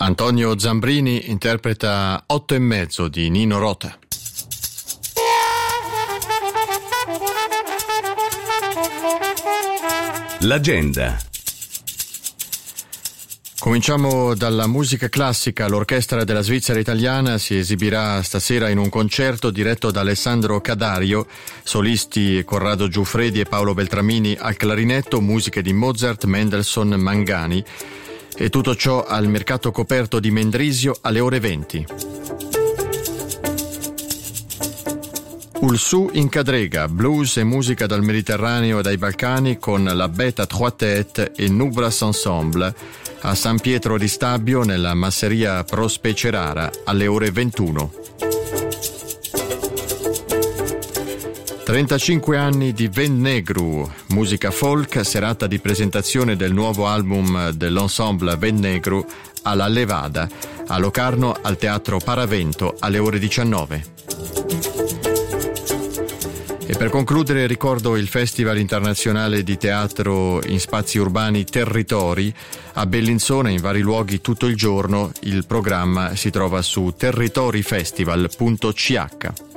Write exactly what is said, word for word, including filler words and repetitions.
Antonio Zambrini interpreta Otto e mezzo di Nino Rota. L'agenda. Cominciamo dalla musica classica. L'Orchestra della Svizzera Italiana si esibirà stasera in un concerto diretto da Alessandro Cadario, solisti Corrado Giuffredi e Paolo Beltramini al clarinetto, musiche di Mozart, Mendelssohn, Mangani, e tutto ciò al Mercato Coperto di Mendrisio alle ore venti. Ulsu in Cadrega, blues e musica dal Mediterraneo e dai Balcani con la Beta Trois Têtes e Nubras Ensemble a San Pietro di Stabio nella masseria Prospe Cerara alle ore ventuno. trentacinque anni di Vent Negru, musica folk, serata di presentazione del nuovo album dell'ensemble Vent Negru alla Levada, a Locarno al Teatro Paravento alle ore diciannove. E per concludere ricordo il Festival Internazionale di Teatro in Spazi Urbani Territori a Bellinzona, in vari luoghi tutto il giorno. Il programma si trova su territorifestival punto c h.